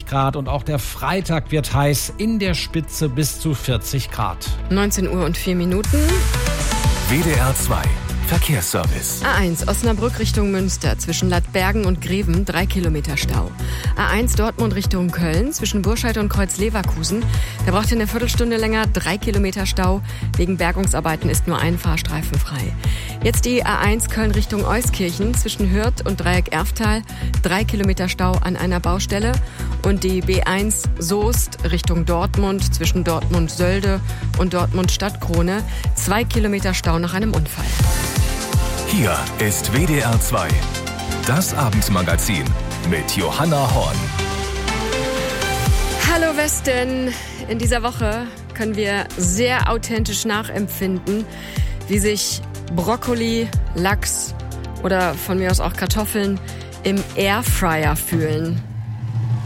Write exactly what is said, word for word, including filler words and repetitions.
Grad und auch der Freitag wird heiß, in der Spitze bis zu vierzig Grad. neunzehn Uhr und vier Minuten. W D R zwei Verkehrsservice. A eins Osnabrück Richtung Münster zwischen Lattbergen und Greven drei Kilometer Stau. A eins Dortmund Richtung Köln zwischen Burscheid und Kreuz Leverkusen. Da braucht ihr eine Viertelstunde länger, drei Kilometer Stau. Wegen Bergungsarbeiten ist nur ein Fahrstreifen frei. Jetzt die A eins Köln Richtung Euskirchen zwischen Hürth und Dreieck Erftal. Drei Kilometer Stau an einer Baustelle. Und die B eins Soest Richtung Dortmund zwischen Dortmund-Sölde und Dortmund-Stadtkrone. Zwei Kilometer Stau nach einem Unfall. Hier ist W D R zwei, das Abendmagazin mit Johanna Horn. Hallo Westen! In dieser Woche können wir sehr authentisch nachempfinden, wie sich Brokkoli, Lachs oder von mir aus auch Kartoffeln im Airfryer fühlen.